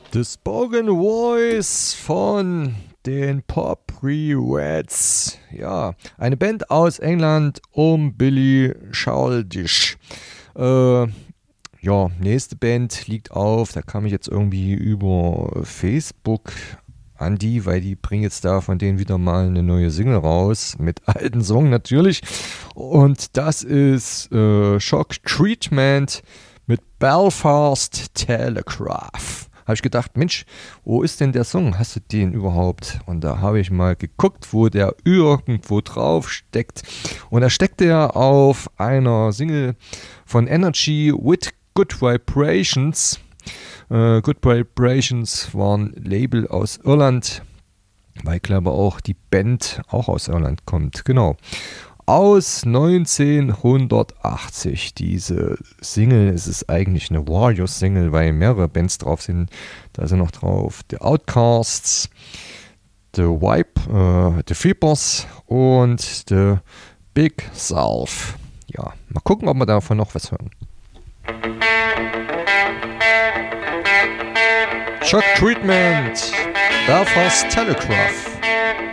The Spoken Voice von den Popri Reds. Ja, eine Band aus England um Billy Childish. Nächste Band liegt auf, da kam ich jetzt irgendwie über Facebook an die, weil die bringen jetzt da von denen wieder mal eine neue Single raus, mit alten Song natürlich. Und das ist Shock Treatment mit Belfast Telegraph. Habe ich gedacht, Mensch, wo ist denn der Song? Hast du den überhaupt? Und da habe ich mal geguckt, wo der irgendwo drauf steckt. Und da steckt der auf einer Single von Energy with Good Vibrations. Good Vibrations war ein Label aus Irland, weil ich glaube auch die Band auch aus Irland kommt. Genau. Aus 1980. Diese Single, es ist eigentlich eine Warriors-Single, weil mehrere Bands drauf sind. Da sind noch drauf The Outcasts, The Vibe, The Feepers und The Big South. Ja, mal gucken, ob wir davon noch was hören. Shock Treatment, Belfast Telegraph.